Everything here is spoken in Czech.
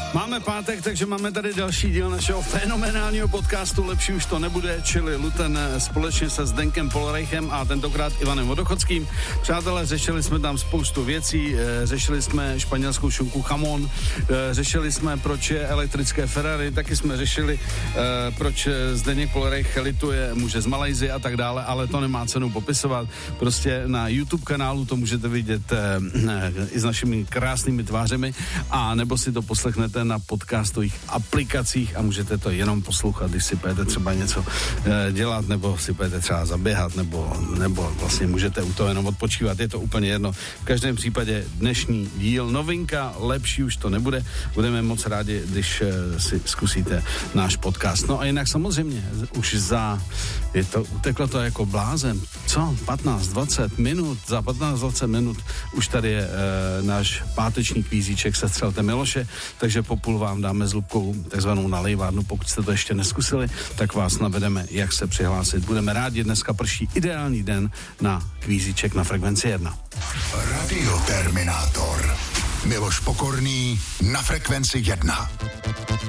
Máme pátek, takže máme tady další díl našeho fenomenálního podcastu Lepší už to nebude, čili Luten společně se Zdenkem Polreichem a tentokrát Ivanem Vodochodským. Přátelé, řešili jsme tam spoustu věcí, řešili jsme španělskou šunku jamón, řešili jsme, proč je elektrické Ferrari, taky jsme řešili, proč Zdeněk Polreich lituje muže z Malajsie a tak dále, ale to nemá cenu popisovat. Prostě na YouTube kanálu to můžete vidět i s našimi krásnými tvářemi, a nebo si to poslechnete na podcastových aplikacích a můžete to jenom poslouchat, když si budete třeba něco dělat, nebo si budete třeba zaběhat, nebo vlastně můžete u toho jenom odpočívat, je to úplně jedno. V každém případě dnešní díl novinka, lepší už to nebude. Budeme moc rádi, když si zkusíte náš podcast. No a jinak samozřejmě, už uteklo to jako blázen. Co? 15-20 minut, za 15-20 minut už tady je náš páteční kvízíček Sestřelte Miloše, takže po půl vám dáme s Lubkou takzvanou nalejvárnu. Pokud jste to ještě neskusili, tak vás navedeme, jak se přihlásit. Budeme rádi, dneska prší ideální den na kvízíček na Frekvenci 1. Radioterminátor. Miloš Pokorný na Frekvenci 1.